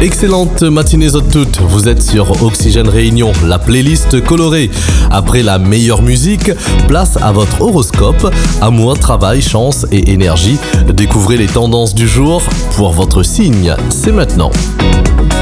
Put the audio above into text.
Excellente matinée à toutes, vous êtes sur Oxygène Réunion, la playlist colorée. Après la meilleure musique, place à votre horoscope. Amour, travail, chance et énergie. Découvrez les tendances du jour pour votre signe. C'est maintenant.